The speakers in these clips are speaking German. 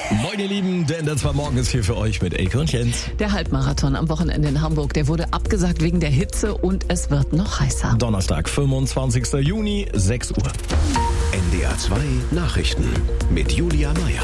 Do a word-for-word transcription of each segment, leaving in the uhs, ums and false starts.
Moin ihr Lieben, der N D R zwei Morgen ist hier für euch mit Elke und Jens. Der Halbmarathon am Wochenende in Hamburg, der wurde abgesagt wegen der Hitze und es wird noch heißer. Donnerstag, fünfundzwanzigster Juni, sechs Uhr. N D R zwei Nachrichten mit Julia Meyer.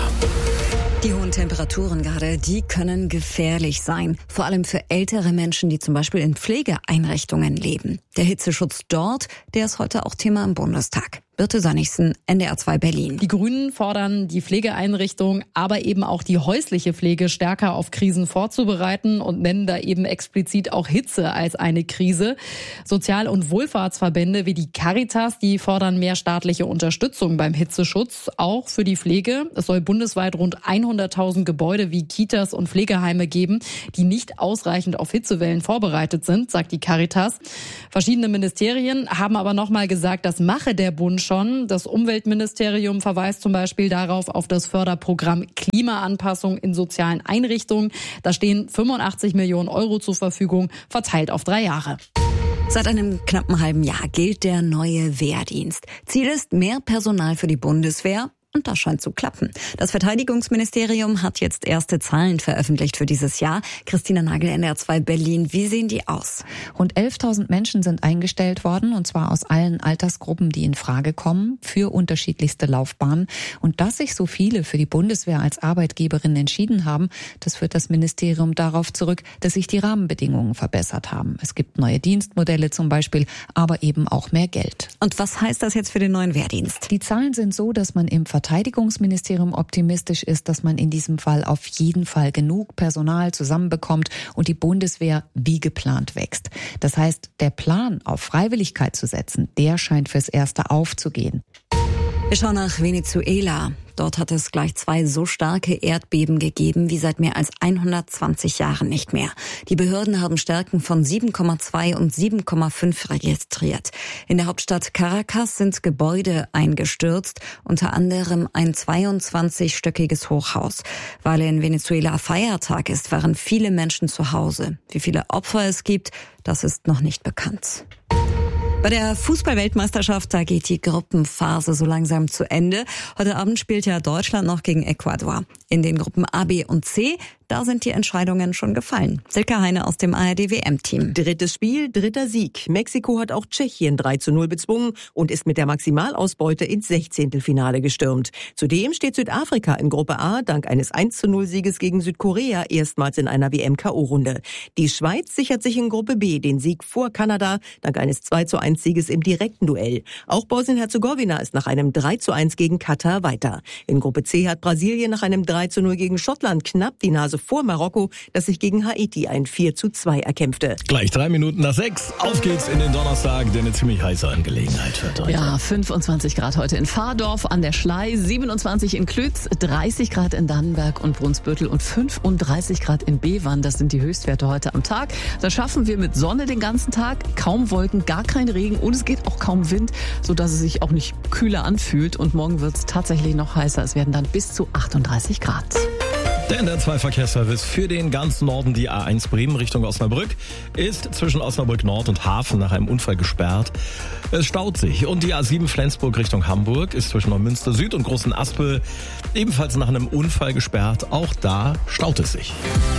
Die hohen Temperaturen gerade, die können gefährlich sein. Vor allem für ältere Menschen, die zum Beispiel in Pflegeeinrichtungen leben. Der Hitzeschutz dort, der ist heute auch Thema im Bundestag. Birte Sönnigsen, N D R zwei Berlin. Die Grünen fordern die Pflegeeinrichtung, aber eben auch die häusliche Pflege stärker auf Krisen vorzubereiten und nennen da eben explizit auch Hitze als eine Krise. Sozial- und Wohlfahrtsverbände wie die Caritas, die fordern mehr staatliche Unterstützung beim Hitzeschutz, auch für die Pflege. Es soll bundesweit rund hunderttausend Gebäude wie Kitas und Pflegeheime geben, die nicht ausreichend auf Hitzewellen vorbereitet sind, sagt die Caritas. Verschiedene Ministerien haben aber nochmal gesagt, das mache der Bund schon. Das Umweltministerium verweist zum Beispiel darauf auf das Förderprogramm Klimaanpassung in sozialen Einrichtungen. Da stehen fünfundachtzig Millionen Euro zur Verfügung, verteilt auf drei Jahre. Seit einem knappen halben Jahr gilt der neue Wehrdienst. Ziel ist mehr Personal für die Bundeswehr. Und das scheint zu klappen. Das Verteidigungsministerium hat jetzt erste Zahlen veröffentlicht für dieses Jahr. Christina Nagel, N D R zwei Berlin. Wie sehen die aus? Rund elftausend Menschen sind eingestellt worden, und zwar aus allen Altersgruppen, die in Frage kommen, für unterschiedlichste Laufbahnen. Und dass sich so viele für die Bundeswehr als Arbeitgeberin entschieden haben, das führt das Ministerium darauf zurück, dass sich die Rahmenbedingungen verbessert haben. Es gibt neue Dienstmodelle zum Beispiel, aber eben auch mehr Geld. Und was heißt das jetzt für den neuen Wehrdienst? Die Zahlen sind so, dass man im Verteidigungsministerium optimistisch ist, dass man in diesem Fall auf jeden Fall genug Personal zusammenbekommt und die Bundeswehr wie geplant wächst. Das heißt, der Plan, auf Freiwilligkeit zu setzen, der scheint fürs Erste aufzugehen. Wir schauen nach Venezuela. Dort hat es gleich zwei so starke Erdbeben gegeben wie seit mehr als hundertzwanzig Jahren nicht mehr. Die Behörden haben Stärken von sieben Komma zwei und sieben Komma fünf registriert. In der Hauptstadt Caracas sind Gebäude eingestürzt, unter anderem ein zweiundzwanzigstöckiges Hochhaus. Weil in Venezuela Feiertag ist, waren viele Menschen zu Hause. Wie viele Opfer es gibt, das ist noch nicht bekannt. Bei der Fußball-Weltmeisterschaft, da geht die Gruppenphase so langsam zu Ende. Heute Abend spielt ja Deutschland noch gegen Ecuador. In den Gruppen A, B und C, da sind die Entscheidungen schon gefallen. Silke Heine aus dem A R D-W M-Team. Drittes Spiel, dritter Sieg. Mexiko hat auch Tschechien drei zu null bezwungen und ist mit der Maximalausbeute ins Sechzehntelfinale gestürmt. Zudem steht Südafrika in Gruppe A dank eines eins zu null Sieges gegen Südkorea erstmals in einer W M-K O-Runde. Die Schweiz sichert sich in Gruppe B den Sieg vor Kanada dank eines zwei zu eins Sieges im direkten Duell. Auch Bosnien-Herzegowina ist nach einem drei zu eins gegen Katar weiter. In Gruppe C hat Brasilien nach einem drei zu null gegen Schottland knapp die Nase vor Marokko, das sich gegen Haiti ein vier zu zwei erkämpfte. Gleich drei Minuten nach sechs. Auf geht's in den Donnerstag, der eine ziemlich heiße Angelegenheit wird heute. Ja, fünfundzwanzig Grad heute in Fahrdorf an der Schlei, siebenundzwanzig in Klütz, dreißig Grad in Dannenberg und Brunsbüttel und fünfunddreißig Grad in Bevern. Das sind die Höchstwerte heute am Tag. Das schaffen wir mit Sonne den ganzen Tag, kaum Wolken, gar kein Regen und es geht auch kaum Wind, sodass es sich auch nicht kühler anfühlt. Und morgen wird es tatsächlich noch heißer. Es werden dann bis zu achtunddreißig Grad. Der N D R zwei Verkehrsservice für den ganzen Norden, die A eins Bremen Richtung Osnabrück, ist zwischen Osnabrück Nord und Hafen nach einem Unfall gesperrt. Es staut sich. Und die A sieben Flensburg Richtung Hamburg ist zwischen Neumünster Süd und Großen Aspel ebenfalls nach einem Unfall gesperrt. Auch da staut es sich.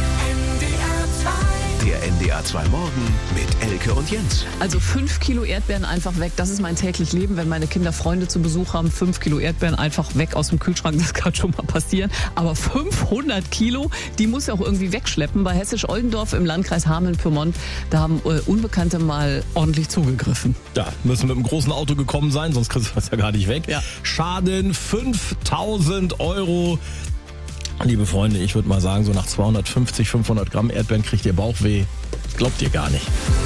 Der N D R zwei Morgen mit Elke und Jens. Also fünf Kilo Erdbeeren einfach weg. Das ist mein täglich Leben, wenn meine Kinder Freunde zu Besuch haben. Fünf Kilo Erdbeeren einfach weg aus dem Kühlschrank. Das kann schon mal passieren. Aber fünfhundert Kilo, die muss ja auch irgendwie wegschleppen. Bei Hessisch-Oldendorf im Landkreis Hameln-Pyrmont, da haben äh, Unbekannte mal ordentlich zugegriffen. Ja, müssen mit einem großen Auto gekommen sein, sonst kriegst du das ja gar nicht weg. Ja. Schaden fünftausend Euro. Liebe Freunde, ich würde mal sagen, so nach zweihundertfünfzig, fünfhundert Gramm Erdbeeren kriegt ihr Bauchweh. Das glaubt ihr gar nicht.